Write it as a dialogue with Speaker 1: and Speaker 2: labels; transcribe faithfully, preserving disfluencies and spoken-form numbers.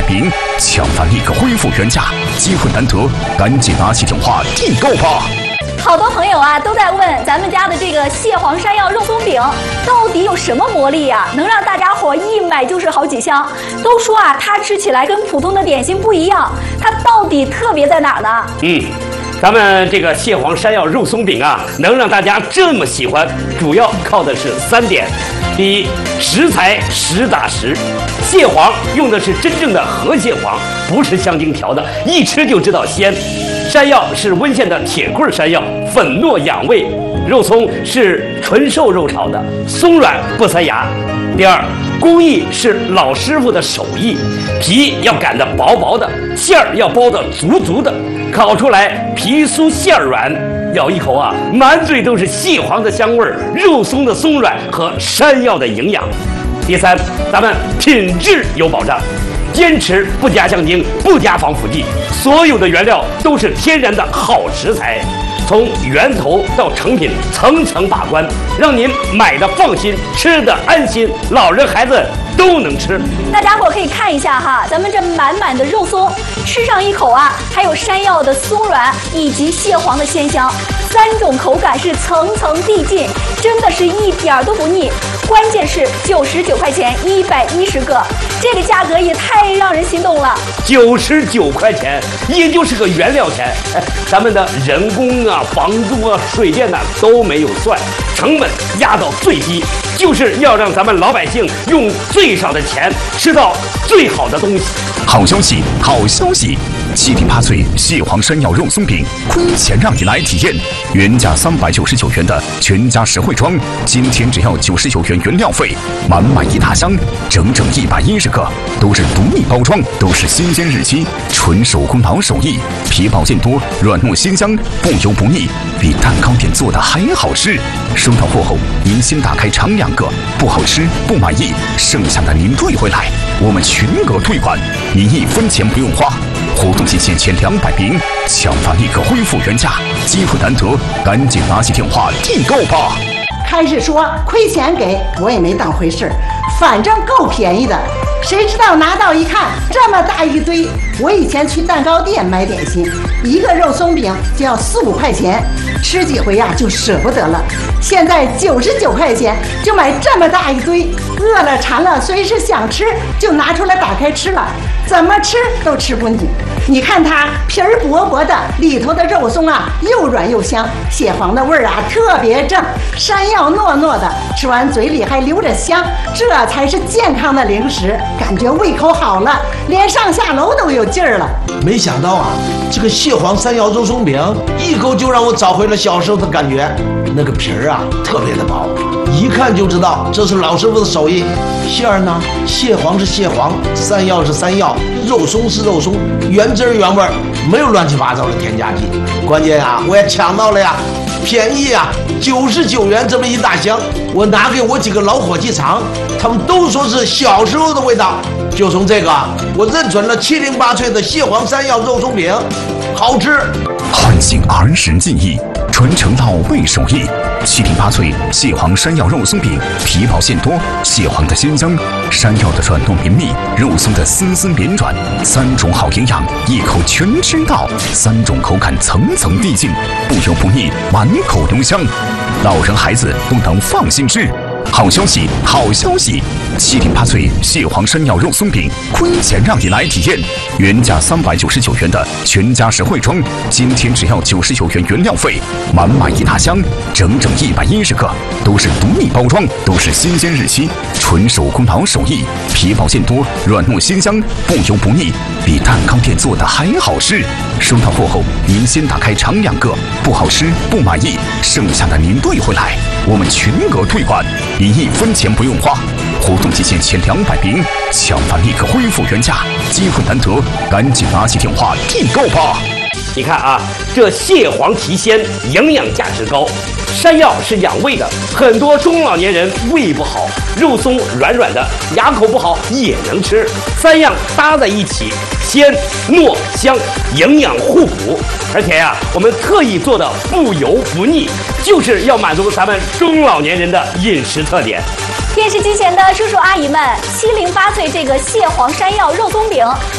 Speaker 1: 平，抢饭立刻恢复原价，机会难得，赶紧拿起电话订购吧！
Speaker 2: 好多朋友啊都在问咱们家的这个蟹黄山药肉松饼到底有什么魔力呀、啊，能让大家伙一买就是好几箱？都说啊，它吃起来跟普通的点心不一样，它到底特别在哪儿呢？
Speaker 3: 嗯。咱们这个蟹黄山药肉松饼啊，能让大家这么喜欢，主要靠的是三点。第一，食材实打实，蟹黄用的是真正的河蟹黄，不是香精调的，一吃就知道鲜。山药是温县的铁棍山药，粉糯养胃。肉松是纯瘦肉炒的，松软不塞牙。第二，工艺是老师傅的手艺，皮要擀得薄薄的，馅儿要包得足足的，烤出来皮酥馅儿软，咬一口啊，满嘴都是蟹黄的香味儿，肉松的松软和山药的营养。第三，咱们品质有保障，坚持不加香精，不加防腐剂，所有的原料都是天然的好食材。从源头到成品，层层把关，让您买的放心，吃的安心，老人孩子都能吃。
Speaker 2: 大家伙可以看一下哈，咱们这满满的肉松，吃上一口啊，还有山药的松软以及蟹黄的鲜香，三种口感是层层递进，真的是一点儿都不腻。关键是九十九块钱一百一十个，这个价格也太让人心动了。
Speaker 3: 九十九块钱，也就是个原料钱，哎，咱们的人工啊、房租啊、水电呐、啊、都没有算，成本压到最低，就是要让咱们老百姓用最少的钱吃到最好的东西。
Speaker 1: 好消息，好消息！七品八脆蟹黄山药肉松饼，亏钱让你来体验。原价三百九十九元的全家实惠装，今天只要九十九元原料费，满满一大箱，整整一百一十个，都是独立包装，都是新鲜日期，纯手工老手艺，皮薄馅多，软糯鲜香，不油不腻，比蛋糕店做的还好吃。收到货后，您先打开尝两个，不好吃不满意，剩下的您退回来，我们全额退款，您一分钱不用花。活动期限前两百名，抢发立刻恢复原价，机会难得，赶紧拿起电话订购吧！
Speaker 4: 开始说亏钱给我也没当回事儿，反正够便宜的。谁知道拿到一看，这么大一堆！我以前去蛋糕店买点心，一个肉松饼就要四五块钱，吃几回呀、啊、就舍不得了。现在九十九块钱就买这么大一堆，饿了馋了，随时想吃就拿出来打开吃了，怎么吃都吃不腻。你看它皮儿薄薄的，里头的肉松啊又软又香，蟹黄的味儿啊特别正，山药糯糯的，吃完嘴里还留着香，这才是健康的零食。感觉胃口好了，连上下楼都有劲儿了。
Speaker 5: 没想到啊，这个蟹黄山药肉松饼一口就让我找回了小时候的感觉。那个皮儿啊特别的薄，一看就知道这是老师傅的手艺。馅儿呢，蟹黄是蟹黄，山药是山药，肉松是肉松，原汁原味，没有乱七八糟的添加剂。关键啊，我也抢到了呀，便宜呀，九十九元这么一大箱，我拿给我几个老伙计尝，他们都说是小时候的味道。就从这个，我认准了七零八脆的蟹黄山药肉松饼，好吃。
Speaker 1: 唤醒儿时记忆，传承老辈手艺。七零八脆蟹黄山药肉松饼，皮薄馅多，蟹黄的鲜香，山药的软糯绵密，肉松的丝丝绵软，三种好营养，一口全吃到。三种口感层层递进，不油不腻，满口留香，老人孩子都能放心吃。好消息，好消息！七零八脆蟹黄山药肉松饼，亏钱让你来体验。原价三百九十九元的全家实惠装，今天只要九十九元原料费，满满一大箱，整整一百一十个，都是独立包装，都是新鲜日期，纯手工老手艺，皮薄馅多，软糯鲜香，不油不腻，比蛋糕店做的还好吃。收到货后，您先打开尝两个，不好吃不满意，剩下的您退回来，我们全额退款，您一分钱不用花。活动期限前两百名，抢发立刻恢复原价，机会难得，赶紧拿起电话订购吧！
Speaker 3: 你看啊，这蟹黄提鲜，营养价值高。山药是养胃的，很多中老年人胃不好，肉松软软的，牙口不好也能吃。三样搭在一起，鲜糯香，营养互补。而且呀、啊，我们特意做的不油不腻，就是要满足咱们中老年人的饮食特点。
Speaker 2: 电视机前的叔叔阿姨们，七零八脆这个蟹黄山药肉松饼